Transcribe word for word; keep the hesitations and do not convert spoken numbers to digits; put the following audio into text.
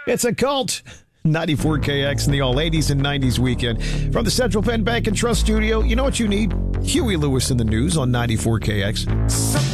It's a cult. ninety-four K X in the all eighties and nineties weekend. From the Central Penn Bank and Trust Studio, you know what you need? Huey Lewis in the news on ninety-four K X.